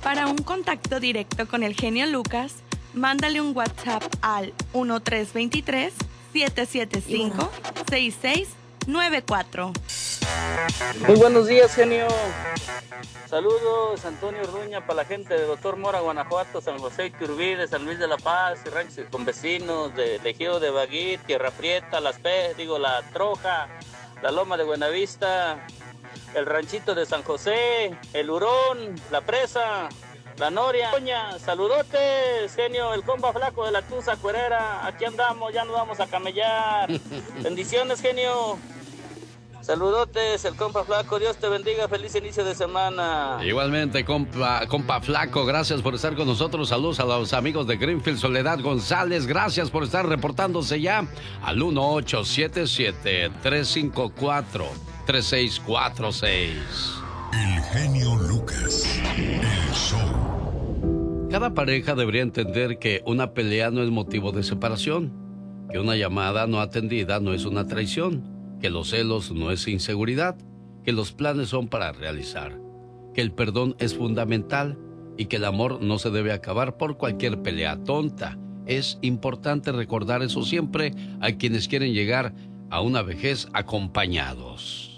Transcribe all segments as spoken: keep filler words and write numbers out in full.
Para un contacto directo con el genio Lucas, mándale un WhatsApp al uno tres dos tres, siete siete cinco, seis seis nueve cuatro. Muy buenos días, genio. Saludos, Antonio Orduña, para la gente de Doctor Mora, Guanajuato, San José Iturbide, San Luis de la Paz, y ranchos con vecinos de Ejido de Baguí, Tierra Prieta, Las Pe, digo, La Troja, La Loma de Buenavista, el ranchito de San José, el Hurón, La Presa, La Noria. Saludotes, genio, el compa flaco de la Tusa Cuerera. Aquí andamos, ya nos vamos a camellar. Bendiciones, genio. Saludotes, el compa flaco. Dios te bendiga. Feliz inicio de semana. Igualmente, compa, compa flaco. Gracias por estar con nosotros. Saludos a los amigos de Greenfield. Soledad González, gracias por estar reportándose ya al uno ocho siete siete, tres cinco cuatro, tres seis cuatro seis. El genio Lucas, el show. Cada pareja debería entender que una pelea no es motivo de separación, que una llamada no atendida no es una traición, que los celos no es inseguridad, que los planes son para realizar, que el perdón es fundamental y que el amor no se debe acabar por cualquier pelea tonta. Es importante recordar eso siempre a quienes quieren llegar a una vejez acompañados.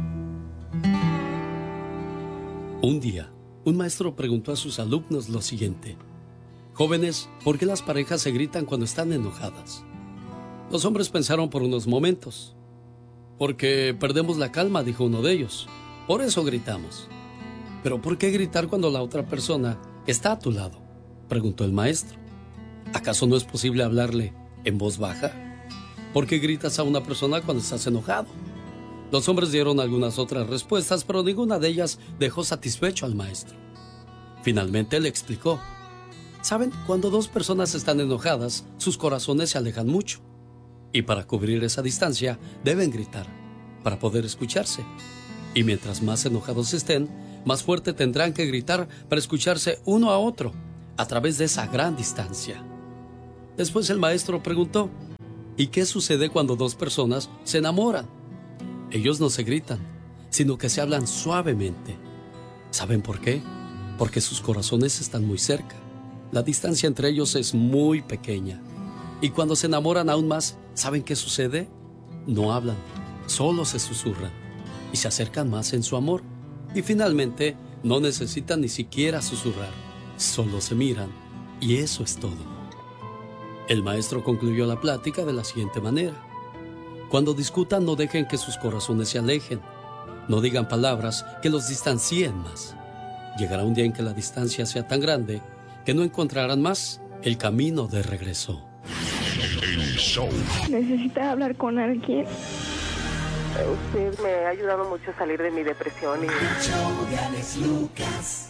Un día, un maestro preguntó a sus alumnos lo siguiente: jóvenes, ¿por qué las parejas se gritan cuando están enojadas? Los hombres pensaron por unos momentos. Porque perdemos la calma, dijo uno de ellos. Por eso gritamos. ¿Pero por qué gritar cuando la otra persona está a tu lado?, preguntó el maestro. ¿Acaso no es posible hablarle en voz baja? ¿Por qué gritas a una persona cuando estás enojado? Los hombres dieron algunas otras respuestas, pero ninguna de ellas dejó satisfecho al maestro. Finalmente le explicó: ¿saben? Cuando dos personas están enojadas, sus corazones se alejan mucho. Y para cubrir esa distancia, deben gritar, para poder escucharse. Y mientras más enojados estén, más fuerte tendrán que gritar para escucharse uno a otro, a través de esa gran distancia. Después el maestro preguntó: ¿y qué sucede cuando dos personas se enamoran? Ellos no se gritan, sino que se hablan suavemente. ¿Saben por qué? Porque sus corazones están muy cerca. La distancia entre ellos es muy pequeña. Y cuando se enamoran aún más, ¿saben qué sucede? No hablan, solo se susurran y se acercan más en su amor. Y finalmente, no necesitan ni siquiera susurrar, solo se miran y eso es todo. El maestro concluyó la plática de la siguiente manera: cuando discutan, no dejen que sus corazones se alejen. No digan palabras que los distancien más. Llegará un día en que la distancia sea tan grande que no encontrarán más el camino de regreso. El show. ¿Necesitas hablar con alguien? Usted me ha ayudado mucho a salir de mi depresión. Y... El show de Alex Lucas.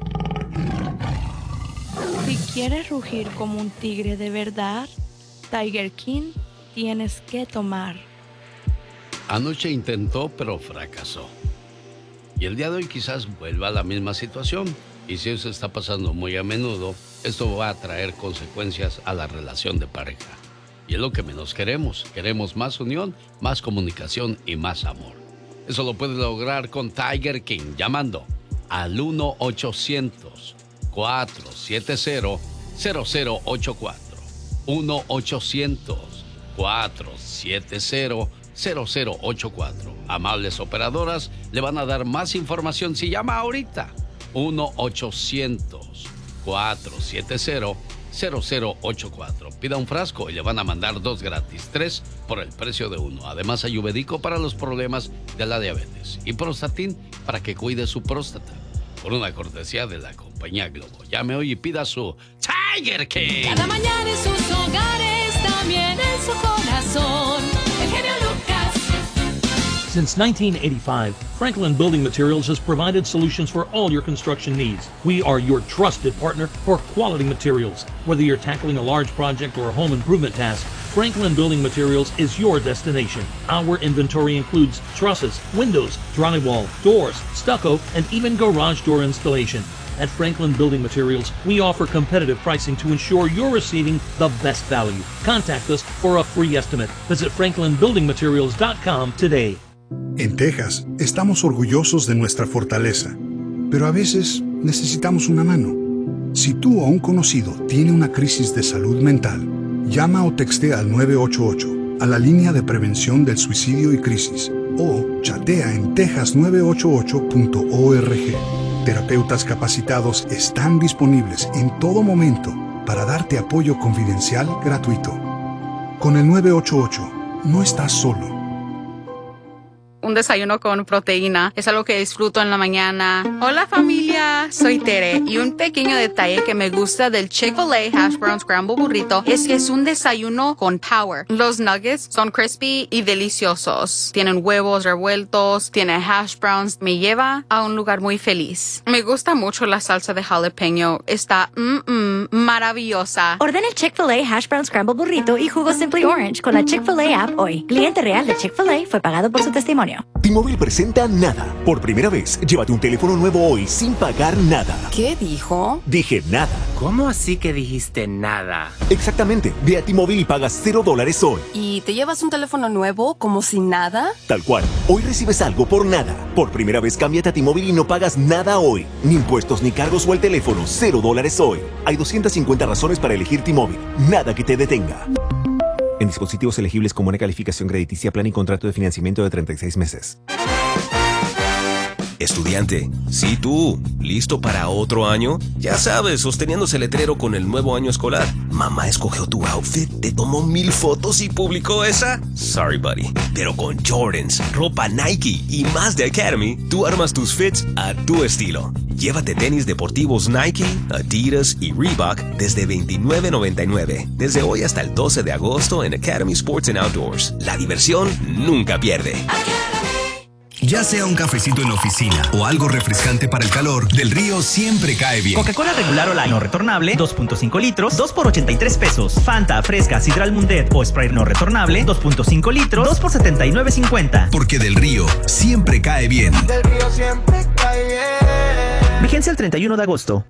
Si quieres rugir como un tigre de verdad, Tiger King tienes que tomar. Anoche intentó, pero fracasó. Y el día de hoy quizás vuelva a la misma situación. Y si eso está pasando muy a menudo, esto va a traer consecuencias a la relación de pareja. Y es lo que menos queremos. Queremos más unión, más comunicación y más amor. Eso lo puedes lograr con Tiger King llamando al uno ochocientos, cuatro siete cero, cero cero ocho cuatro. uno ochocientos, cuatro siete cero, cero cero ocho cuatro. Amables operadoras le van a dar más información si llama ahorita. uno ochocientos, cuatro siete cero, cero cero ocho cuatro. Pida un frasco y le van a mandar dos gratis, tres por el precio de uno. Además hay Ubedico para los problemas de la diabetes y Prostatin para que cuide su próstata. Por una cortesía de la compañía Globo. Llame hoy y pida su Tiger King. Cada mañana en sus hogares, también en su corazón. El genio Lucas. Since nineteen eighty-five, Franklin Building Materials has provided solutions for all your construction needs. We are your trusted partner for quality materials. Whether you're tackling a large project or a home improvement task, Franklin Building Materials is your destination. Our inventory includes trusses, windows, drywall, doors, stucco, and even garage door installation. At Franklin Building Materials, we offer competitive pricing to ensure you're receiving the best value. Contact us for a free estimate. Visit franklin building materials dot com today. En Texas, estamos orgullosos de nuestra fortaleza, pero a veces necesitamos una mano. Si tú o un conocido tiene una crisis de salud mental, llama o textea al nueve ocho ocho, a la línea de prevención del suicidio y crisis, o chatea en texas nueve ocho ocho punto org. Terapeutas capacitados están disponibles en todo momento para darte apoyo confidencial gratuito. Con el nueve ocho ocho, no estás solo. Un desayuno con proteína es algo que disfruto en la mañana. Hola familia, soy Tere y un pequeño detalle que me gusta del Chick-fil-A Hash Brown Scramble Burrito es que es un desayuno con power. Los nuggets son crispy y deliciosos. Tienen huevos revueltos, tiene hash browns. Me lleva a un lugar muy feliz. Me gusta mucho la salsa de jalapeño. Está mm, mm, maravillosa. Ordena el Chick-fil-A Hash Brown Scramble Burrito y jugo Simply Orange con la Chick-fil-A app hoy. Cliente real de Chick-fil-A fue pagado por su testimonio. T-Mobile presenta Nada. Por primera vez, llévate un teléfono nuevo hoy sin pagar nada. ¿Qué dijo? Dije nada. ¿Cómo así que dijiste nada? Exactamente. Ve a T-Mobile y pagas cero dólares hoy. ¿Y te llevas un teléfono nuevo como si nada? Tal cual. Hoy recibes algo por nada. Por primera vez, cámbiate a T-Mobile y no pagas nada hoy. Ni impuestos, ni cargos o el teléfono. Cero dólares hoy. Hay doscientas cincuenta razones para elegir T-Mobile. Nada que te detenga. En dispositivos elegibles con buena calificación crediticia, plan y contrato de financiamiento de treinta y seis meses. Estudiante, sí tú, ¿listo para otro año? Ya sabes, sosteniendo ese letrero con el nuevo año escolar. Mamá escogió tu outfit, te tomó mil fotos y publicó esa. Sorry, buddy. Pero con Jordans, ropa Nike y más de Academy, tú armas tus fits a tu estilo. Llévate tenis deportivos Nike, Adidas y Reebok desde veintinueve noventa y nueve. Desde hoy hasta el doce de agosto en Academy Sports and Outdoors. La diversión nunca pierde. Ya sea un cafecito en la oficina o algo refrescante para el calor, Del Río siempre cae bien. Coca-Cola regular o light no retornable, dos punto cinco litros, dos por ochenta y tres pesos. Fanta, fresca, sidral Mundet o Sprite no retornable, dos punto cinco litros, dos por setenta y nueve cincuenta. Porque Del Río siempre cae bien. Del Río siempre cae bien. Vigencia el treinta y uno de agosto.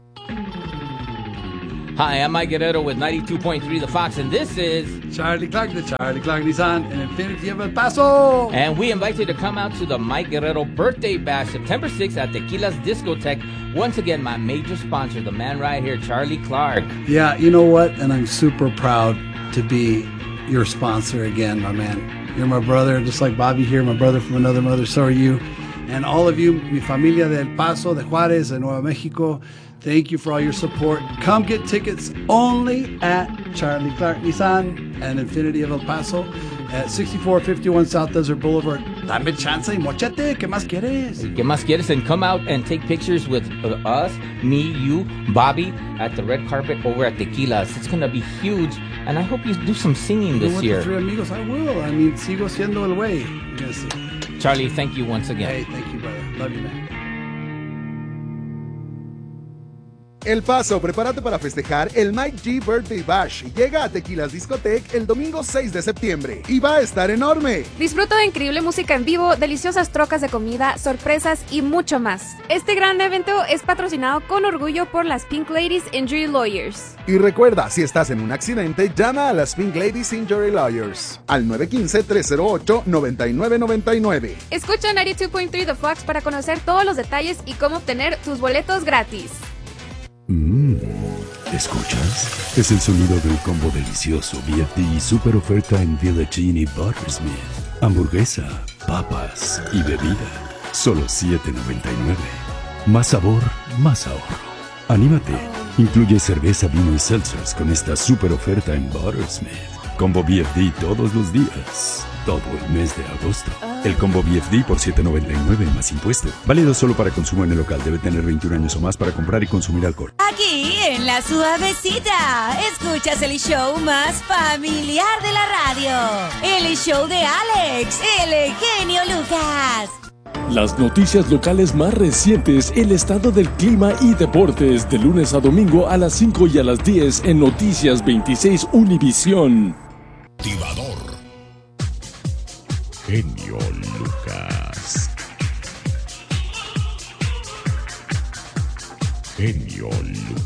Hi, I'm Mike Guerrero with ninety-two point three The Fox, and this is Charlie Clark, the Charlie Clark Nissan and Infinity of El Paso. And we invite you to come out to the Mike Guerrero Birthday Bash, September sixth at Tequila's Discotheque. Once again, my major sponsor, the man right here, Charlie Clark. Yeah, you know what? And I'm super proud to be your sponsor again, my man. You're my brother, just like Bobby here, my brother from another mother, so are you. And all of you, mi familia de El Paso, de Juárez, de Nuevo Mexico, thank you for all your support. Come get tickets only at Charlie Clark Nissan and Infinity of El Paso at sixty-four fifty-one South Desert Boulevard. Dame chance y mochete. ¿Qué más quieres? ¿Qué más quieres? And come out and take pictures with uh, us, me, you, Bobby, at the red carpet over at Tequila's. It's going to be huge. And I hope you do some singing this with year. The three amigos, I will. I mean, sigo siendo el güey. Yes. Charlie, thank you once again. Hey, thank you, brother. Love you, man. El Paso, prepárate para festejar el Mike G Birthday Bash. Llega a Tequila's Discotheque el domingo seis de septiembre y va a estar enorme. Disfruta de increíble música en vivo, deliciosas trocas de comida, sorpresas y mucho más. Este gran evento es patrocinado con orgullo por las Pink Ladies Injury Lawyers. Y recuerda, si estás en un accidente, llama a las Pink Ladies Injury Lawyers al nueve uno cinco, tres cero ocho, nueve nueve nueve nueve. Escucha noventa y dos punto tres The Fox para conocer todos los detalles y cómo obtener tus boletos gratis. Mmm, ¿escuchas? Es el sonido del combo delicioso B F D super oferta en Village Inn y Buttersmith. Hamburguesa, papas y bebida. Solo siete noventa y nueve. Más sabor, más ahorro. Anímate. Incluye cerveza, vino y seltzers con esta super oferta en Buttersmith. Combo B F D todos los días. Todo el mes de agosto. El combo B F D por siete noventa y nueve más impuesto. Válido solo para consumo en el local. Debe tener veintiún años o más para comprar y consumir alcohol. Aquí en La Suavecita, escuchas el show más familiar de la radio. El show de Alex, el genio Lucas. Las noticias locales más recientes, el estado del clima y deportes, de lunes a domingo a las cinco y a las diez en Noticias veintiséis Univisión. Activador. Genio Lucas. Genio Lucas.